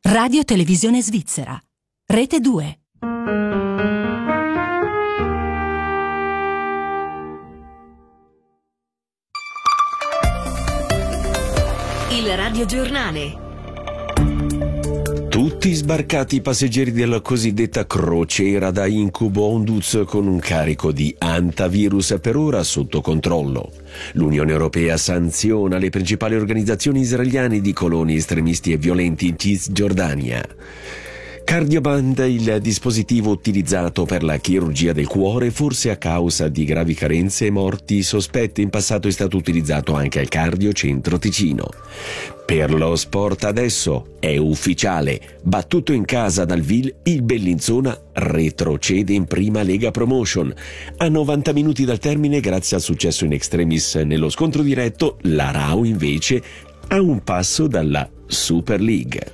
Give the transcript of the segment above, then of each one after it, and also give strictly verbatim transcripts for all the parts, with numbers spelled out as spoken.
Radio Televisione Svizzera. Rete due. Il radiogiornale. Tutti sbarcati i passeggeri della cosiddetta crociera da incubo Onduz con un carico di antivirus per ora sotto controllo. L'Unione Europea sanziona le principali organizzazioni israeliane di coloni estremisti e violenti in Cisgiordania. Cardioband, il dispositivo utilizzato per la chirurgia del cuore, forse a causa di gravi carenze e morti sospette, in passato è stato utilizzato anche al Cardiocentro Ticino. Per lo sport adesso è ufficiale, battuto in casa dal Vil, il Bellinzona retrocede in prima Lega Promotion. A novanta minuti dal termine, grazie al successo in extremis nello scontro diretto, la Rao invece ha un passo dalla Super League.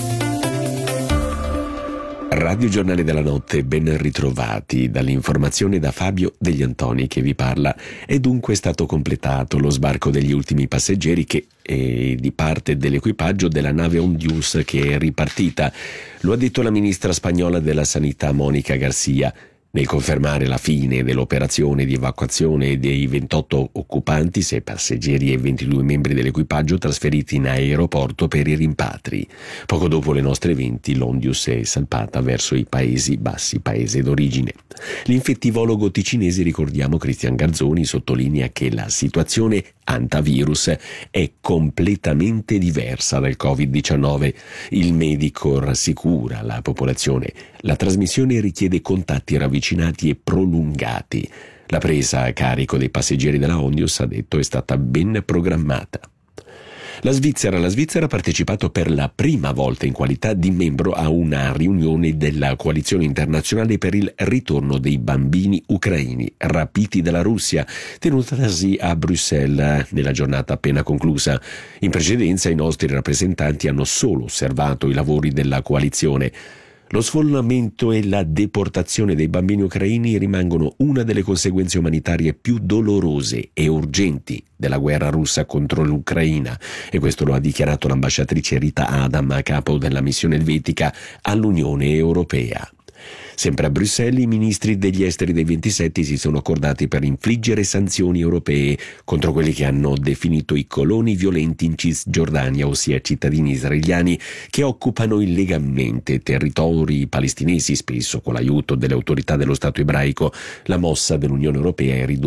Radio Giornale della Notte, ben ritrovati. Dall'informazione da Fabio Degli Antoni che vi parla. È dunque stato completato lo sbarco degli ultimi passeggeri che e di parte dell'equipaggio della nave Onduz che è ripartita. Lo ha detto la ministra spagnola della Sanità Mónica García. Nel confermare la fine dell'operazione di evacuazione dei ventotto occupanti, sei passeggeri e ventidue membri dell'equipaggio trasferiti in aeroporto per i rimpatri. Poco dopo le nostre venti, l'Onduz è salpata verso i Paesi Bassi, paese d'origine. L'infettivologo ticinese, ricordiamo, Cristian Garzoni, sottolinea che la situazione antivirus è completamente diversa dal covid diciannove. Il medico rassicura la popolazione. La trasmissione richiede contatti ravvicinati e prolungati. La presa a carico dei passeggeri della Onduz, ha detto, è stata ben programmata. La Svizzera, la Svizzera ha partecipato per la prima volta in qualità di membro a una riunione della coalizione internazionale per il ritorno dei bambini ucraini rapiti dalla Russia, tenutasi a Bruxelles nella giornata appena conclusa. In precedenza i nostri rappresentanti hanno solo osservato i lavori della coalizione. Lo sfollamento e la deportazione dei bambini ucraini rimangono una delle conseguenze umanitarie più dolorose e urgenti della guerra russa contro l'Ucraina, e questo lo ha dichiarato l'ambasciatrice Rita Adam, a capo della missione elvetica all'Unione Europea. Sempre a Bruxelles i ministri degli esteri dei ventisette si sono accordati per infliggere sanzioni europee contro quelli che hanno definito i coloni violenti in Cisgiordania, ossia cittadini israeliani che occupano illegalmente territori palestinesi, spesso con l'aiuto delle autorità dello Stato ebraico. La mossa dell'Unione Europea è ridurre